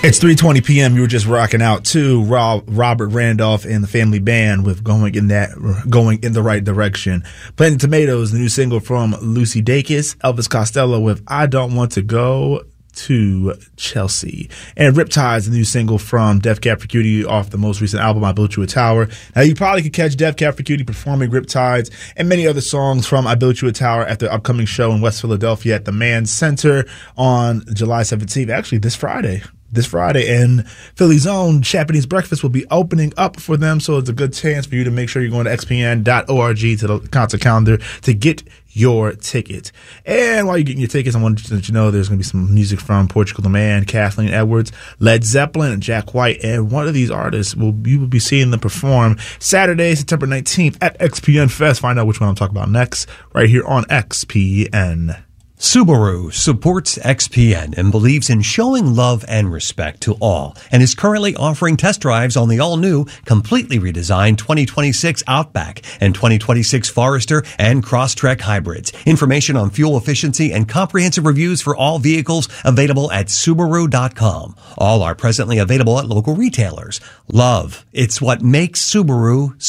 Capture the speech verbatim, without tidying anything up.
It's three twenty p.m. You were just rocking out to Rob, Robert Randolph and the Family Band with "Going in That, Going in the Right Direction." Planting Tomatoes, the new single from Lucy Dacus. Elvis Costello with "I Don't Want to Go to Chelsea." And Riptides, the new single from Def Cab for Cutie off the most recent album, I Built You a Tower. Now, you probably could catch Def Cab for Cutie performing Riptides and many other songs from I Built You a Tower at their upcoming show in West Philadelphia at the Mann Center on July seventeenth. Actually, this Friday. This Friday, and Philly's own Japanese Breakfast will be opening up for them, so it's a good chance for you to make sure you're going to x p n dot org to the concert calendar to get your ticket. And while you're getting your tickets, I want to let you know there's going to be some music from Portugal the Man, Kathleen Edwards, Led Zeppelin, and Jack White, and one of these artists, will you will be seeing them perform Saturday, September nineteenth at X P N Fest. Find out which one I'm talking about next, right here on X P N. Subaru supports X P N and believes in showing love and respect to all, and is currently offering test drives on the all-new, completely redesigned twenty twenty-six Outback and twenty twenty-six Forester and Crosstrek hybrids. Information on fuel efficiency and comprehensive reviews for all vehicles available at Subaru dot com. All are presently available at local retailers. Love, it's what makes Subaru